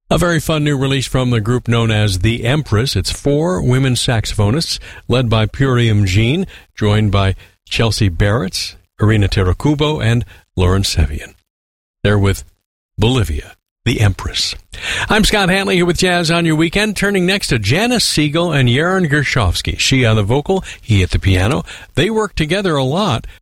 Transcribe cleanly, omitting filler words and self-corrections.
A very fun new release from the group known as The Empress. It's 4 women saxophonists led by Purium Jean, joined by Chelsea Barrett, Irina Terakubo, and Lauren Sevian. They're with Bolivia, The Empress. I'm Scott Hanley here with Jazz on Your Weekend, turning next to Janice Siegel and Yaron Gershovsky. She on the vocal, he at the piano. They work together a lot